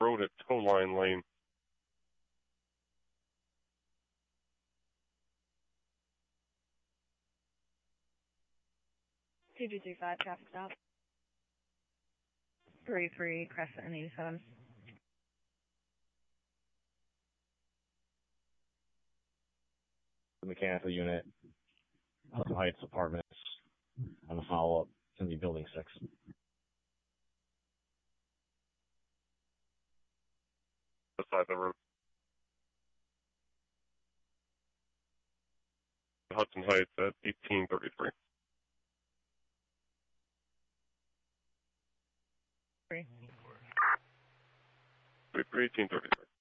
Road at Tow Line Lane. Two two three five traffic stop. 33 Crescent and 87. The mechanical unit, Hudson Heights Apartments, on the follow-up, it's going to be Building 6. Beside the road. Hudson Heights at 1833. 1833.